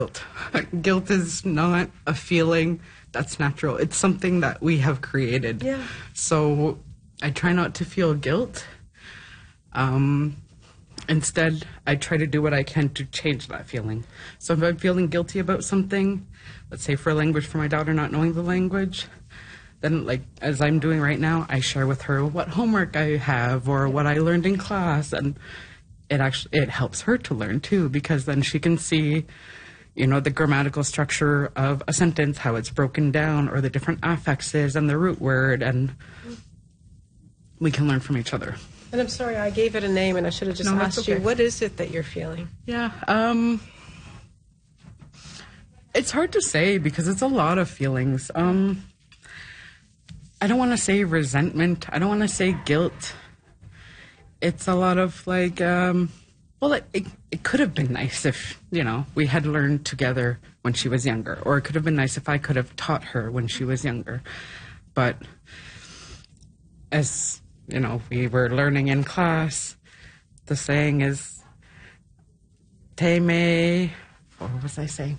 Guilt. Guilt is not a feeling that's natural. It's something that we have created. Yeah. So I try not to feel guilt. Instead, I try to do what I can to change that feeling. So if I'm feeling guilty about something, let's say for a language, for my daughter not knowing the language, then like as I'm doing right now, I share with her what homework I have or what I learned in class, and it helps her to learn too, because then she can see, you know, the grammatical structure of a sentence, how it's broken down, or the different affixes and the root word, and we can learn from each other. And I'm sorry, I gave it a name, and I should have just asked you, what is it that you're feeling? Yeah, it's hard to say because it's a lot of feelings. I don't want to say resentment. I don't want to say guilt. It's a lot of like, well, it could have been nice if, you know, we had learned together when she was younger, or it could have been nice if I could have taught her when she was younger. But as you know, we were learning in class, the saying is, Teme, what was I saying?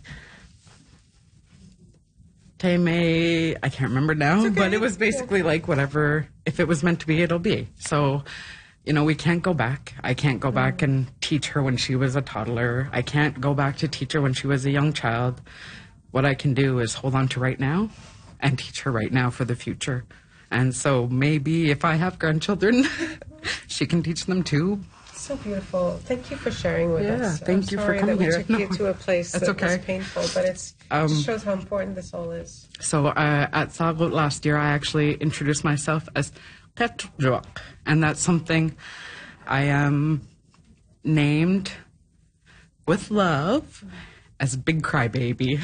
Teme, I can't remember now, okay. But it was basically like whatever, if it was meant to be, it'll be. So, you know, we can't go back. I can't go back and teach her when she was a toddler. I can't go back to teach her when she was a young child. What I can do is hold on to right now and teach her right now for the future. And so maybe if I have grandchildren, she can teach them too. So beautiful. Thank you for sharing with us. Thank you for coming here. I'm sorry that we took you to a place that was painful, but it shows how important this all is. So at Sagut last year, I actually introduced myself as Petruak, and that's something I am named with love as Big Crybaby.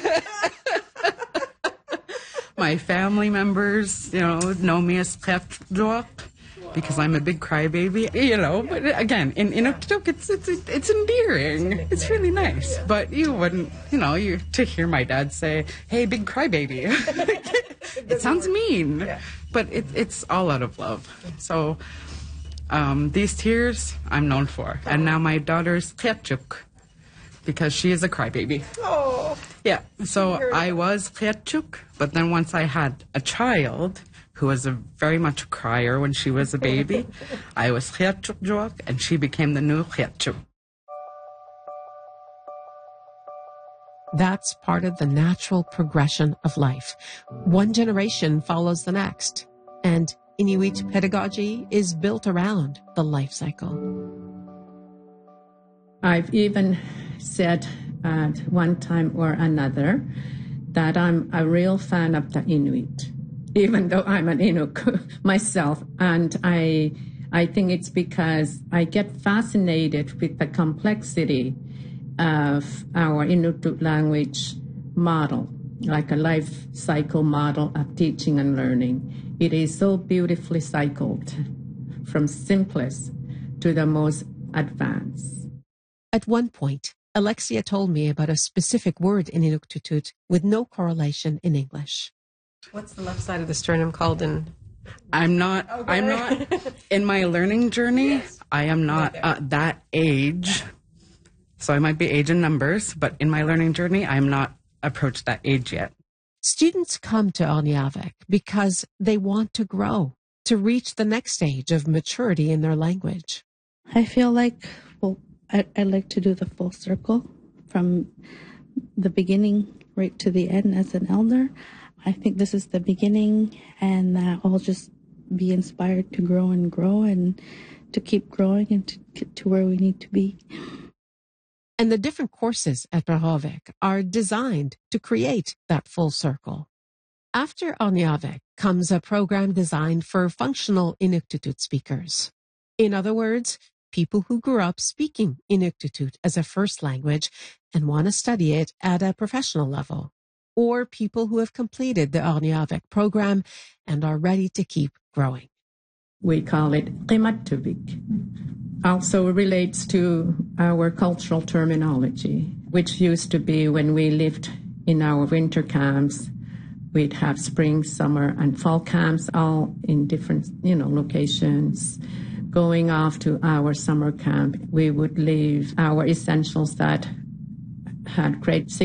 My family members, you know me as Petruak because I'm a big crybaby, you know. But again, in Inuktitut, it's endearing. It's really nice. Yeah. But you wouldn't, you know, to hear my dad say, "Hey, big crybaby," it sounds mean. Yeah. But it's all out of love. So these tears I'm known for, and now my daughter's Khetchuk because she is a crybaby. Oh. Yeah. So I was Khetchuk, but then once I had a child who was very much a crier when she was a baby, I was Khetchuk, and she became the new Khetchuk. That's part of the natural progression of life. One generation follows the next, and Inuit pedagogy is built around the life cycle. I've even said at one time or another that I'm a real fan of the Inuit, even though I'm an Inuk myself. And I think it's because I get fascinated with the complexity of our Inuktitut language model, like a life cycle model of teaching and learning. It is so beautifully cycled from simplest to the most advanced. At one point, Alexia told me about a specific word in Inuktitut with no correlation in English. What's the left side of the sternum called in? I'm not in my learning journey. Yes. I am not at that age. So I might be age in numbers, but in my learning journey, I'm not approached that age yet. Students come to Aniavik because they want to grow, to reach the next stage of maturity in their language. I feel like, I like to do the full circle from the beginning right to the end as an elder. I think this is the beginning, and I'll just be inspired to grow and to keep growing and to get to where we need to be. And the different courses at Rehovik are designed to create that full circle. After Aniavik comes a program designed for functional Inuktitut speakers. In other words, people who grew up speaking Inuktitut as a first language and want to study it at a professional level, or people who have completed the Aniavik program and are ready to keep growing. We call it Qimatuvik. Also relates to our cultural terminology, which used to be when we lived in our winter camps. We'd have spring, summer, and fall camps, all in different, locations. Going off to our summer camp, we would leave our essentials that had great